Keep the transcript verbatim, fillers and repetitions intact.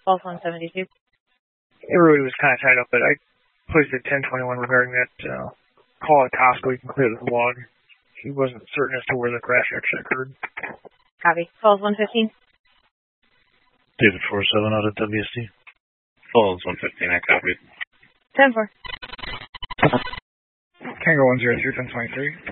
Falls one seventy-two. Everybody was kind of tied up, but I placed a ten twenty-one regarding that uh, call at Costco. You can clear the log. He wasn't certain as to where the crash actually occurred. Copy. Falls one fifteen. David four seven out of W S T. Falls one fifteen, I copied. ten four. Tango one zero three, ten twenty-three.